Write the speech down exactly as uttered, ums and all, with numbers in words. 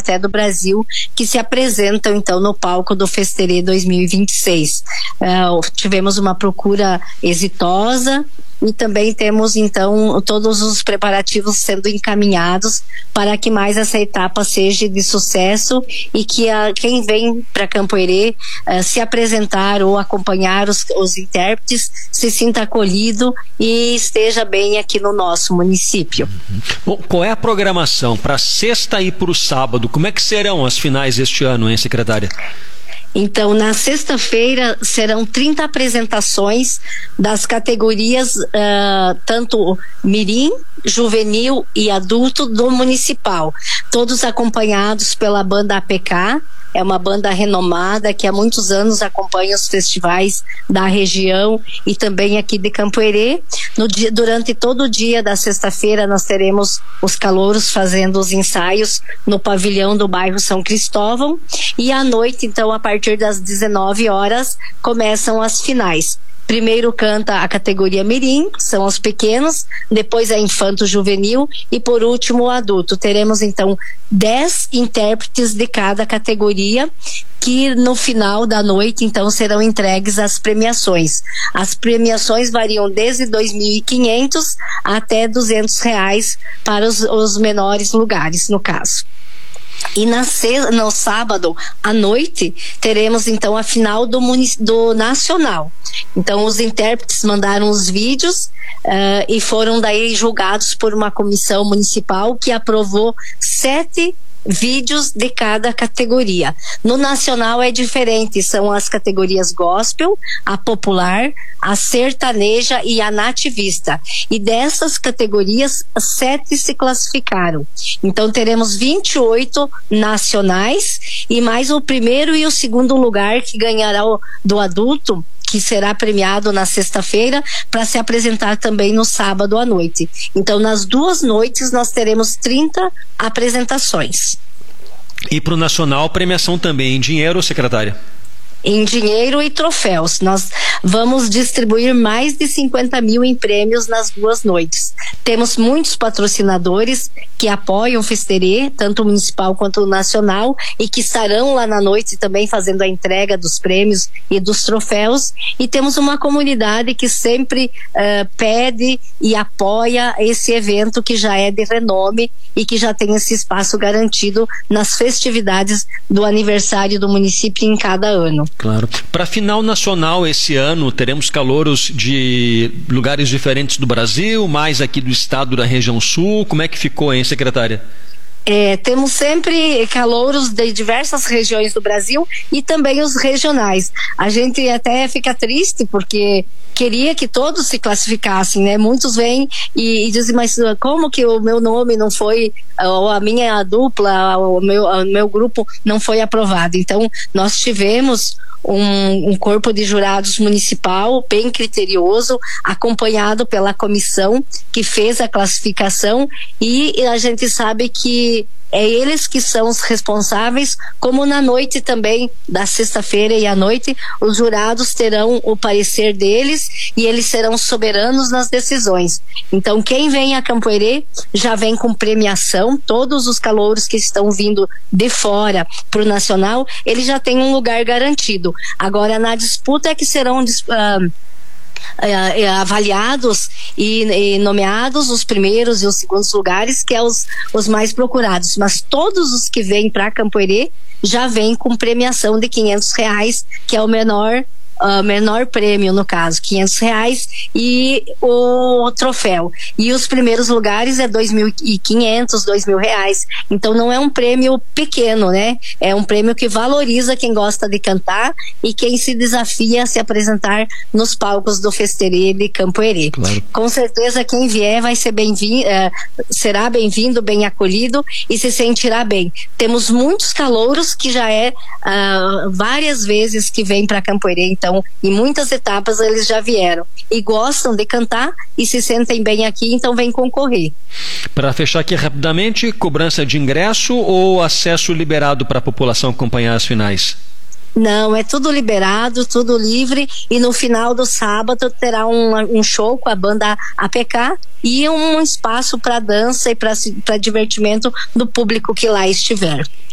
até do Brasil, que se apresentam então no palco do Festerê dois mil e vinte e seis. Uh, tivemos uma procura exitosa e também temos então todos os preparativos sendo encaminhados para que mais essa etapa seja de sucesso e que a, quem vem para Campo Herê uh, se apresentar ou acompanhar os, os intérpretes se sinta acolhido e esteja bem aqui no nosso município. Uhum. Bom, qual é a programação para sexta e para o sábado? Como é que serão as finais este ano, hein, secretária? Então, na sexta-feira serão trinta apresentações das categorias uh, tanto mirim, juvenil e adulto do municipal, todos acompanhados pela banda A P K. É uma banda renomada que há muitos anos acompanha os festivais da região e também aqui de Campo Herê. No dia, durante todo o dia da sexta-feira nós teremos os calouros fazendo os ensaios no pavilhão do bairro São Cristóvão e à noite, então, a partir das dezenove horas, começam as finais. Primeiro canta a categoria mirim, que são os pequenos, depois a infanto juvenil e por último o adulto. Teremos então dez intérpretes de cada categoria que no final da noite então serão entregues as premiações. As premiações variam desde dois mil e quinhentos até duzentos reais para os, os menores lugares, no caso. E na sexta, no sábado à noite teremos então a final do, munic- do nacional. Então os intérpretes mandaram os vídeos uh, e foram daí julgados por uma comissão municipal que aprovou sete vídeos de cada categoria. No nacional é diferente, são as categorias gospel, a popular, a sertaneja e a nativista. E dessas categorias, sete se classificaram. Então teremos vinte e oito nacionais e mais o primeiro e o segundo lugar que ganhará o, do adulto, que será premiado na sexta-feira para se apresentar também no sábado à noite. Então, nas duas noites, nós teremos trinta apresentações. E para o Nacional, premiação também em dinheiro, secretária? Em dinheiro e troféus. Nós vamos distribuir mais de cinquenta mil em prêmios nas duas noites. Temos muitos patrocinadores que apoiam o Festerê, tanto o municipal quanto o nacional, e que estarão lá na noite também fazendo a entrega dos prêmios e dos troféus. E temos uma comunidade que sempre uh, pede e apoia esse evento que já é de renome e que já tem esse espaço garantido nas festividades do aniversário do município em cada ano. Claro. Para a final nacional esse ano, teremos calouros de lugares diferentes do Brasil, mais aqui do estado da região sul. Como é que ficou, hein, secretária? É, temos sempre calouros de diversas regiões do Brasil e também os regionais. A gente até fica triste porque queria que todos se classificassem, né? Muitos vêm e, e dizem, mas como que o meu nome não foi, ou a minha dupla, o meu, o meu grupo não foi aprovado? Então, nós tivemos Um, um corpo de jurados municipal bem criterioso, acompanhado pela comissão que fez a classificação, e a gente sabe que é eles que são os responsáveis, como na noite também, da sexta-feira e à noite, os jurados terão o parecer deles e eles serão soberanos nas decisões. Então, quem vem a Campo Herê já vem com premiação. Todos os calouros que estão vindo de fora para o nacional, eles já têm um lugar garantido. Agora, na disputa é que serão uh, É, avaliados e, e nomeados os primeiros e os segundos lugares, que é os, os mais procurados, mas todos os que vêm para Campo Herê já vêm com premiação de quinhentos reais, que é o menor Uh, menor prêmio, no caso, quinhentos reais, e o troféu. E os primeiros lugares é dois mil e quinhentos, dois mil reais. Então não é um prêmio pequeno, né? É um prêmio que valoriza quem gosta de cantar e quem se desafia a se apresentar nos palcos do Festerê de Campo Herê. Claro. Com certeza quem vier vai ser bem-vindo, uh, será bem-vindo, bem acolhido e se sentirá bem. Temos muitos calouros que já é uh, várias vezes que vêm para Campo Herê. Então, Então, em muitas etapas eles já vieram e gostam de cantar e se sentem bem aqui, então vem concorrer. Para fechar aqui rapidamente, cobrança de ingresso ou acesso liberado para a população acompanhar as finais? Não, é tudo liberado, tudo livre, e no final do sábado terá um, um show com a banda A P K e um espaço para dança e para divertimento do público que lá estiver.